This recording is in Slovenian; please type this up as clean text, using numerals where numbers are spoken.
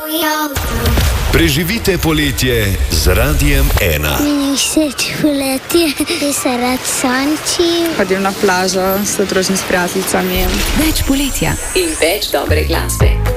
Preživite poletje z Radiem 1. Meni všeč poletje, da se rad sonči. Hodim na plažo, se družim s prijateljicami. Več poletja in več dobre glasbe.